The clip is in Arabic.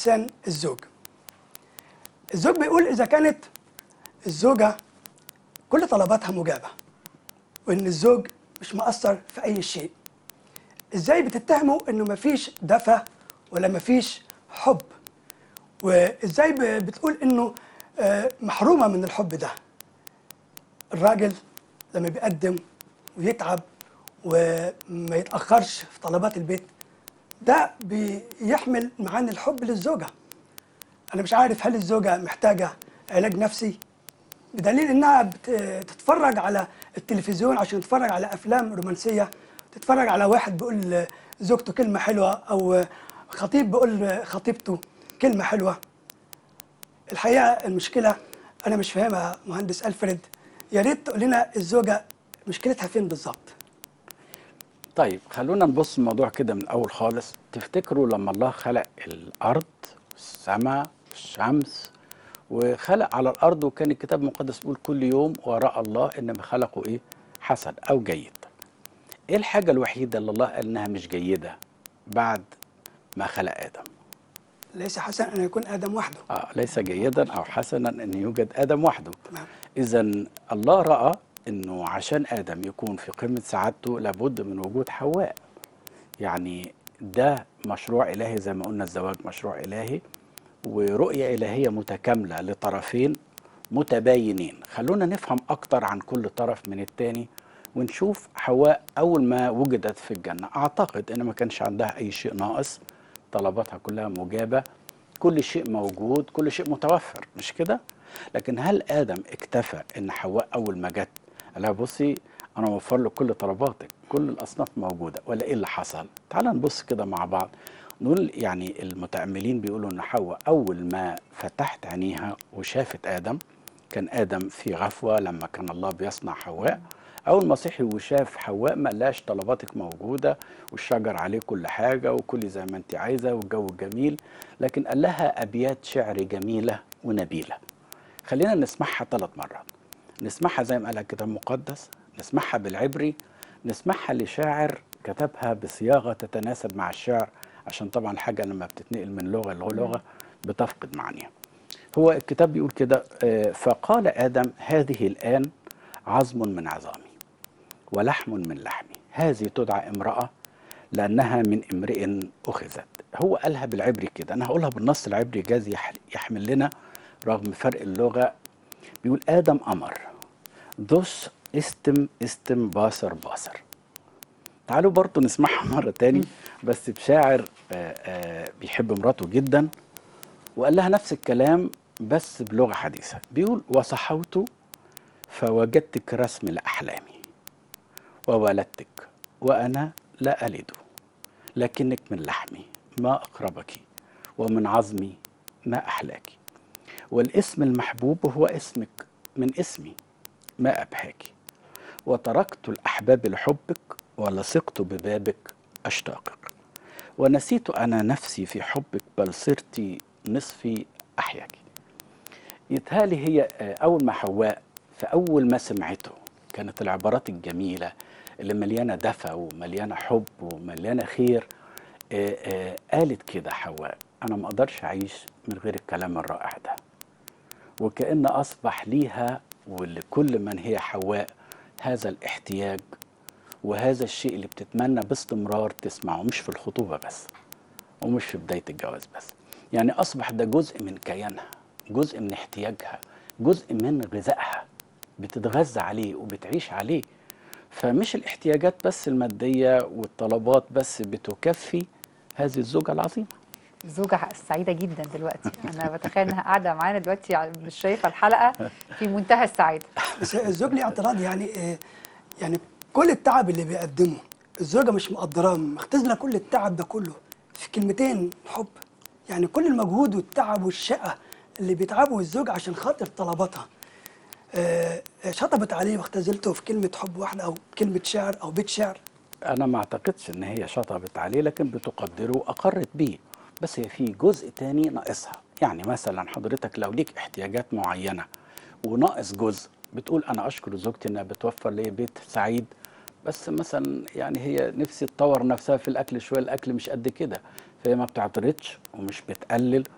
لسان الزوج. الزوج بيقول إذا كانت الزوجة كل طلباتها مجابة وإن الزوج مش مقصر في أي شيء، إزاي بتتهموا إنه مفيش دفى ولا مفيش حب؟ وإزاي بتقول إنه محرومة من الحب ده؟ الراجل لما بيقدم ويتعب وما يتأخرش في طلبات البيت ده بيحمل معاني الحب للزوجة. أنا مش عارف هل الزوجة محتاجة علاج نفسي بدليل إنها بتتفرج على التلفزيون عشان تتفرج على أفلام رومانسية، تتفرج على واحد بيقول زوجته كلمة حلوة أو خطيب بيقول خطيبته كلمة حلوة. الحقيقة المشكلة أنا مش فاهمها مهندس ألفريد، يا ريت تقول لنا الزوجة مشكلتها فين بالظبط؟ طيب خلونا نبص الموضوع كده من الأول خالص. تفتكروا لما الله خلق الأرض والسماء والشمس وخلق على الأرض، وكان الكتاب المقدس بيقول كل يوم وراء الله إنما خلقوا إيه؟ حسن أو جيد. إيه الحاجة الوحيدة اللي الله قال إنها مش جيدة بعد ما خلق آدم؟ ليس حسن أن يكون آدم وحده. ليس جيدا أو حسنا أن يوجد آدم وحده. تمام. إذن الله رأى إنه عشان آدم يكون في قمة سعادته لابد من وجود حواء. يعني ده مشروع إلهي، زي ما قلنا الزواج مشروع إلهي ورؤية إلهية متكاملة لطرفين متباينين. خلونا نفهم أكتر عن كل طرف من التاني ونشوف حواء أول ما وجدت في الجنة أعتقد إن ما كانش عندها أي شيء ناقص، طلباتها كلها مجابة، كل شيء موجود، كل شيء متوفر، مش كده؟ لكن هل آدم اكتفى إن حواء أول ما جت قال لها بصي أنا موفر له كل طلباتك، كل الأصناف موجودة، ولا إيه اللي حصل؟ تعال نبص كده مع بعض. نقول يعني المتأملين بيقولوا إن حواء أول ما فتحت عينيها وشافت آدم، كان آدم في غفوة لما كان الله بيصنع حواء. أول ما صحي وشاف حواء ما قالهاش طلباتك موجودة والشجر عليه كل حاجة وكل زي ما أنت عايزة والجو جميل، لكن قال لها أبيات شعر جميلة ونبيلة. خلينا نسمعها 3 مرات. نسمعها زي ما قالها الكتاب المقدس، نسمعها بالعبري، نسمعها لشاعر كتبها بصياغة تتناسب مع الشعر، عشان طبعا الحاجة لما بتتنقل من لغة لغة بتفقد معنيها. هو الكتاب بيقول كده فقال آدم هذه الآن عظم من عظامي ولحم من لحمي، هذه تدعى امرأة لأنها من امرئ أخذت. هو قالها بالعبري كده، أنا هقولها بالنص العبري جاز يحمل لنا رغم فرق اللغة. بيقول آدم أمر دوس استم باصر باصر. تعالوا برضو نسمعها مرة تاني بس بشاعر بيحب مراته جدا، وقال لها نفس الكلام بس بلغة حديثة. بيقول وصحوت فوجدتك رسم لأحلامي وولدتك وأنا لا ألد، لكنك من لحمي ما أقربك ومن عظمي ما أحلاك، والاسم المحبوب هو اسمك من اسمي ما أبهاك، وتركت الأحباب لحبك ولصقت ببابك أشتاقك، ونسيت أنا نفسي في حبك بل صرت نصفي أحياك. يتهالي هي أول ما حواء في أول ما سمعته كانت العبارات الجميلة اللي مليانة دفى ومليانة حب ومليانة خير. قالت كده حواء أنا ما أقدرش أعيش من غير الكلام الرائع ده، وكأن أصبح ليها ولكل من هي حواء هذا الاحتياج وهذا الشيء اللي بتتمنى باستمرار تسمعه، مش في الخطوبة بس ومش في بداية الجواز بس. يعني أصبح ده جزء من كيانها، جزء من احتياجها، جزء من غذائها، بتتغذى عليه وبتعيش عليه. فمش الاحتياجات بس المادية والطلبات بس بتكفي هذه الزوجة العظيمة. زوجة سعيدة جدا دلوقتي، أنا بتخيل إنها قاعدة معانا دلوقتي مش شايفة الحلقة في منتهى السعادة. بس الزوج ليه اعتراض يعني كل التعب اللي بيقدمه الزوجة مش مقدراه، مختزلة كل التعب ده كله في كلمتين حب. يعني كل المجهود والتعب والشقة اللي بيتعبه الزوج عشان خاطر طلباتها شطبت عليه واختزلته في كلمة حب واحدة أو كلمة شعر أو بيت شعر. أنا ما أعتقدش إن هي شطبت عليه، لكن بتقدره وأقرت بيه، بس هي في جزء تاني ناقصها. يعني مثلا حضرتك لو ليك احتياجات معينة وناقص جزء، بتقول أنا أشكر زوجتي إنها بتوفر لي بيت سعيد، بس مثلا يعني هي نفسي تطور نفسها في الأكل شوية، الأكل مش قد كده، فهي ما بتعترضش ومش بتقلل